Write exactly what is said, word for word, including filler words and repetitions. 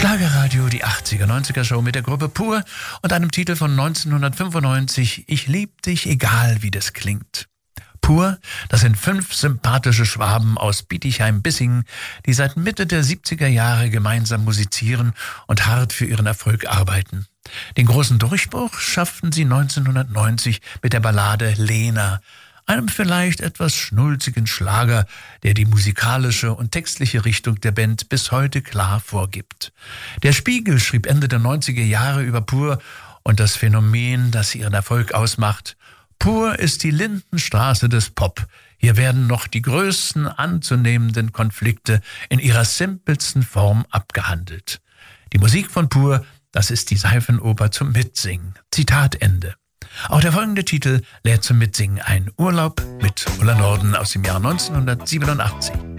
Schlagerradio, die achtziger, neunziger Show mit der Gruppe Pur und einem Titel von neunzehnhundertfünfundneunzig, Ich lieb dich, egal wie das klingt. Pur, das sind fünf sympathische Schwaben aus Bietigheim-Bissingen, die seit Mitte der siebziger Jahre gemeinsam musizieren und hart für ihren Erfolg arbeiten. Den großen Durchbruch schafften sie neunzehnhundertneunzig mit der Ballade Lena, einem vielleicht etwas schnulzigen Schlager, der die musikalische und textliche Richtung der Band bis heute klar vorgibt. Der Spiegel schrieb Ende der neunziger Jahre über Pur und das Phänomen, das ihren Erfolg ausmacht: Pur ist die Lindenstraße des Pop. Hier werden noch die größten anzunehmenden Konflikte in ihrer simpelsten Form abgehandelt. Die Musik von Pur, das ist die Seifenoper zum Mitsingen. Zitat Ende. Auch der folgende Titel lädt zum Mitsingen ein: Urlaub mit Ulla Norden aus dem Jahr neunzehnhundertsiebenundachtzig.